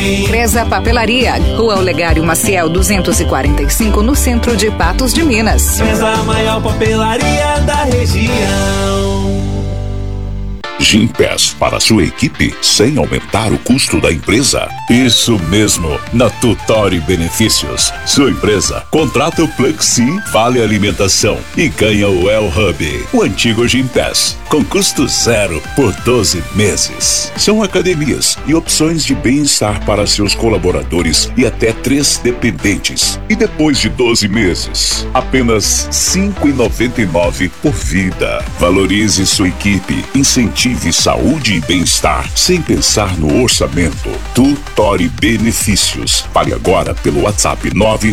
tem. Fresa Papelaria, Rua Olegário Maciel 245, no centro de Patos de Minas. Fresa, a maior papelaria da região. Gympass para sua equipe sem aumentar o custo da empresa? Isso mesmo, na Tutori Benefícios. Sua empresa contrata o Plexi, vale alimentação e ganha o El Hub, o antigo Gympass, com custo zero por 12 meses. São academias e opções de bem-estar para seus colaboradores e até 3 dependentes. E depois de 12 meses, apenas R$ 5,99 por vida. Valorize sua equipe, incentive saúde e bem-estar sem pensar no orçamento. Tutori Benefícios. Pague agora pelo WhatsApp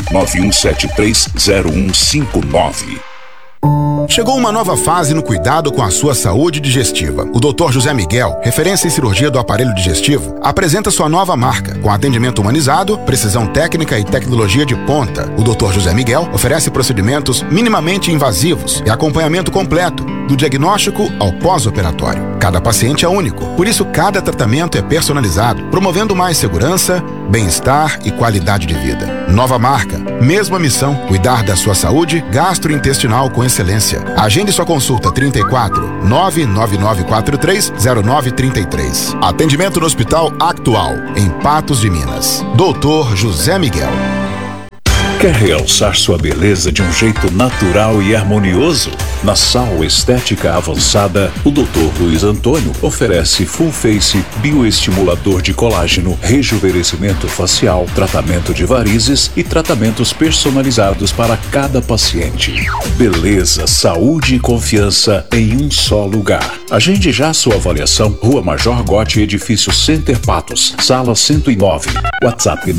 991730159. Chegou uma nova fase no cuidado com a sua saúde digestiva. O Dr. José Miguel, referência em cirurgia do aparelho digestivo, apresenta sua nova marca, com atendimento humanizado, precisão técnica e tecnologia de ponta. O Dr. José Miguel oferece procedimentos minimamente invasivos e acompanhamento completo, do diagnóstico ao pós-operatório. Cada paciente é único, por isso cada tratamento é personalizado, promovendo mais segurança, bem-estar e qualidade de vida. Nova marca, mesma missão, cuidar da sua saúde gastrointestinal com excelência. Agende sua consulta 34 99943 0933. Atendimento no Hospital Actual, em Patos de Minas. Dr. José Miguel. Quer realçar sua beleza de um jeito natural e harmonioso? Na Sal Estética Avançada, o Dr. Luiz Antônio oferece Full Face, bioestimulador de colágeno, rejuvenescimento facial, tratamento de varizes e tratamentos personalizados para cada paciente. Beleza, saúde e confiança em um só lugar. Agende já sua avaliação. Rua Major Gotti, Edifício Center Patos, Sala 109. WhatsApp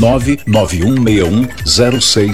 991610628.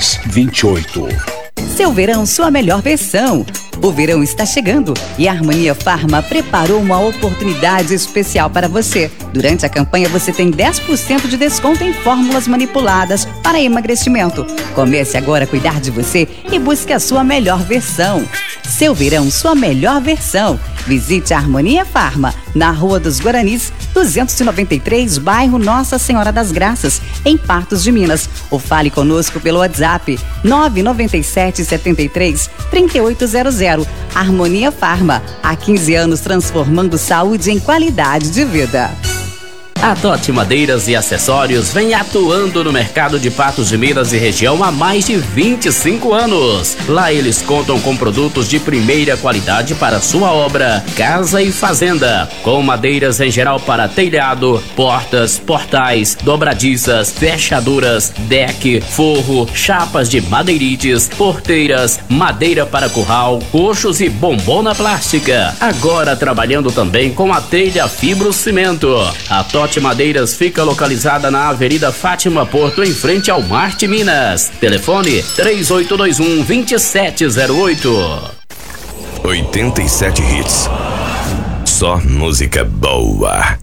Seu verão, sua melhor versão. O verão está chegando e a Harmonia Farma preparou uma oportunidade especial para você. Durante a campanha você tem 10% de desconto em fórmulas manipuladas para emagrecimento. Comece agora a cuidar de você e busque a sua melhor versão. Seu verão, sua melhor versão. Visite a Harmonia Farma, na Rua dos Guaranis, 293, bairro Nossa Senhora das Graças, em Patos de Minas. Ou fale conosco pelo WhatsApp 997 73 3800. Harmonia Farma, há 15 anos transformando saúde em qualidade de vida. A Totti Madeiras e Acessórios vem atuando no mercado de Patos de Minas e região há mais de 25 anos. Lá eles contam com produtos de primeira qualidade para sua obra, casa e fazenda, com madeiras em geral para telhado, portas, portais, dobradiças, fechaduras, deck, forro, chapas de madeirites, porteiras, madeira para curral, coxos e bombona plástica. Agora trabalhando também com a telha fibrocimento. A Totti Madeiras fica localizada na Avenida Fátima Porto, em frente ao Marte Minas. Telefone 3821-2708. 87 hits. Só música boa.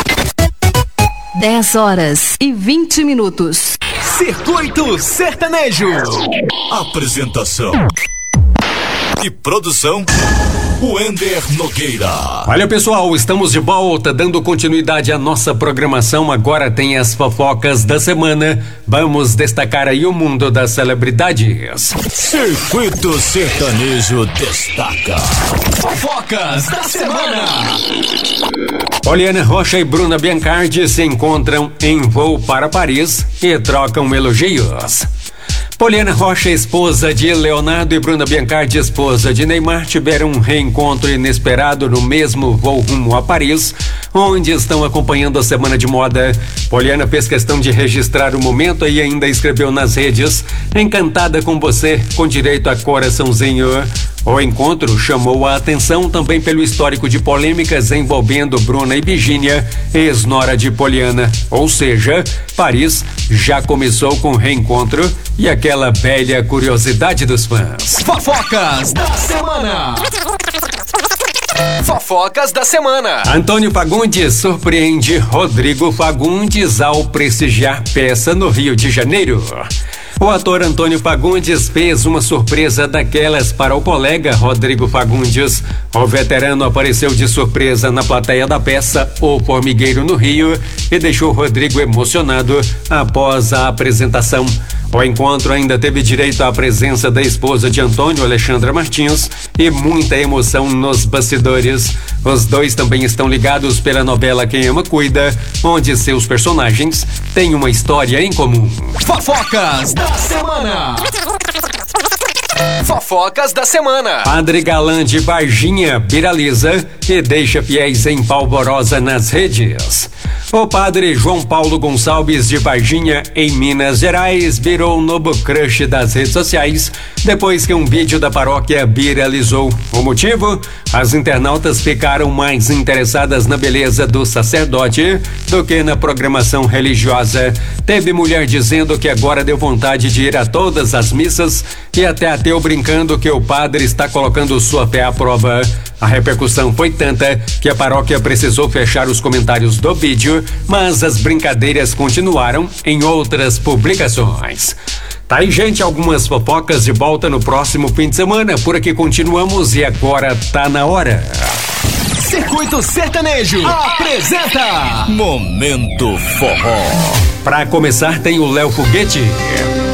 10h20. Circuito Sertanejo. Apresentação e produção, Wender Nogueira. Olha, pessoal, estamos de volta, dando continuidade à nossa programação. Agora tem as fofocas da semana. Vamos destacar aí o mundo das celebridades. Circuito Sertanejo destaca fofocas da semana. Poliana Rocha e Bruna Biancardi se encontram em voo para Paris e trocam elogios. Poliana Rocha, esposa de Leonardo, e Bruna Biancardi, esposa de Neymar, tiveram um reencontro inesperado no mesmo voo rumo a Paris, onde estão acompanhando a semana de moda. Poliana fez questão de registrar o momento e ainda escreveu nas redes: encantada com você, com direito a coraçãozinho. O encontro chamou a atenção também pelo histórico de polêmicas envolvendo Bruna e Virgínia, ex-nora de Poliana. Ou seja, Paris já começou com o reencontro e aquela velha curiosidade dos fãs. Fofocas da semana. Fofocas da semana. Antônio Fagundes surpreende Rodrigo Fagundes ao prestigiar peça no Rio de Janeiro. O ator Antônio Fagundes fez uma surpresa daquelas para o colega Rodrigo Fagundes. O veterano apareceu de surpresa na plateia da peça O Formigueiro no Rio e deixou Rodrigo emocionado após a apresentação. O encontro ainda teve direito à presença da esposa de Antônio, Alexandra Martins, e muita emoção nos bastidores. Os dois também estão ligados pela novela Quem Ama Cuida, onde seus personagens têm uma história em comum. Fofocas da semana. Fofocas da semana. Padre galã de Varginha viraliza e deixa fiéis em polvorosa nas redes. O padre João Paulo Gonçalves de Varginha, em Minas Gerais, virou um novo crush das redes sociais depois que um vídeo da paróquia viralizou. O motivo? As internautas ficaram mais interessadas na beleza do sacerdote do que na programação religiosa. Teve mulher dizendo que agora deu vontade de ir a todas as missas e até ateu brincando que o padre está colocando sua fé à prova. A repercussão foi tanta que a paróquia precisou fechar os comentários do vídeo, mas as brincadeiras continuaram em outras publicações. Tá aí, gente, algumas fofocas de volta no próximo fim de semana. Por aqui continuamos e agora tá na hora. Circuito Sertanejo apresenta Momento Forró. Pra começar tem o Léo Foguete.